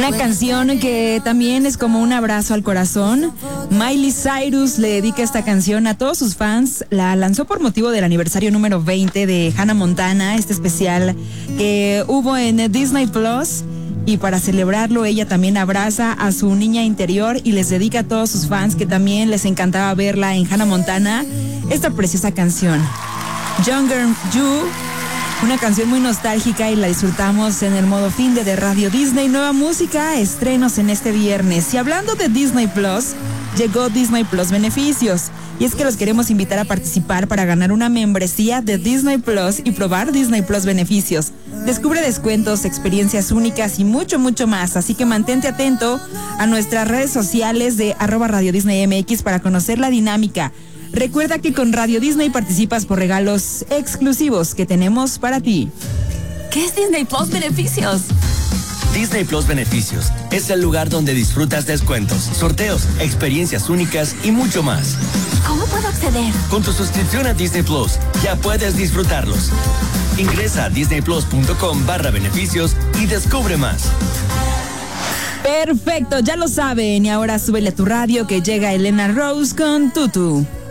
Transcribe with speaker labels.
Speaker 1: Una canción que también es como un abrazo al corazón. Miley Cyrus le dedica esta canción a todos sus fans. La lanzó por motivo del aniversario número 20 de Hannah Montana, este especial que hubo en Disney Plus. Y para celebrarlo, ella también abraza a su niña interior y les dedica a todos sus fans que también les encantaba verla en Hannah Montana esta preciosa canción. Younger You, una canción muy nostálgica y la disfrutamos en el modo fin de Radio Disney. Nueva música, estrenos en este viernes. Y hablando de Disney Plus, llegó Disney Plus Beneficios. Y es que los queremos invitar a participar para ganar una membresía de Disney Plus y probar Disney Plus Beneficios. Descubre descuentos, experiencias únicas y mucho, mucho más. Así que mantente atento a nuestras redes sociales de @Radio Disney MX para conocer la dinámica. Recuerda que con Radio Disney participas por regalos exclusivos que tenemos para ti.
Speaker 2: ¿Qué es Disney Plus Beneficios?
Speaker 3: Disney Plus Beneficios es el lugar donde disfrutas descuentos, sorteos, experiencias únicas y mucho más.
Speaker 2: ¿Cómo puedo acceder?
Speaker 3: Con tu suscripción a Disney Plus ya puedes disfrutarlos. Ingresa a disneyplus.com/beneficios y descubre más.
Speaker 1: Perfecto, ya lo saben. Y ahora súbele a tu radio que llega Elena Rose con Tutu.